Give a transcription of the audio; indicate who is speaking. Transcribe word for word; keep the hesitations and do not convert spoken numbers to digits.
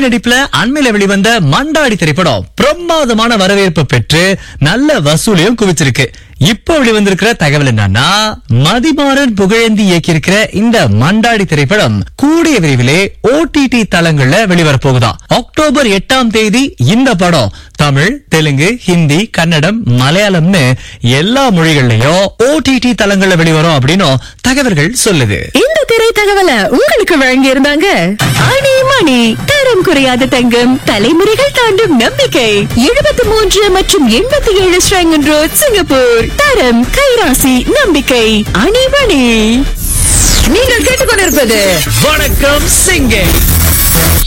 Speaker 1: நடிப்புல அண்மையில வெளிவந்த மண்டாடி திரைப்படம் பிரமாதமான வரவேற்பு பெற்று நல்ல வசூலையும் குவிச்சிருக்கு. இப்போ வெளிவந்திருக்கிற தகவல் என்னன்னா, மதிமாறன் புகழேந்தி இயக்கியிருக்கிற இந்த மண்டாடி திரைப்படம் கூடிய விரைவிலே ஓடிடி தளங்கள்ல வெளிவர போகுதா. அக்டோபர் எட்டாம் தேதி இந்த படம் தமிழ், தெலுங்கு, ஹிந்தி, கன்னடம், மலையாளம்னு எல்லா மொழிகள்லயும் ஓடிடி தளங்கள்ல வெளிவரும் அப்படின்னு தகவல்கள் சொல்லுது.
Speaker 2: இந்த திரை தகவலை உங்களுக்கு வழங்கி இருந்தாங்க ஆணி மணி. தரம் குறையாத தங்கம், தலைமுறைகள் தாண்டும் நம்பிக்கை. எழுபத்தி மூன்று மற்றும் எண்பத்தி ஏழு ஸ்ரங்கன் ரோட், சிங்கப்பூர். தரம், கைராசி, நம்பிக்கை. ஆணி மணி. நீங்கள் கேட்டுக்கொண்டிருப்பது
Speaker 1: வணக்கம் சிங்கே.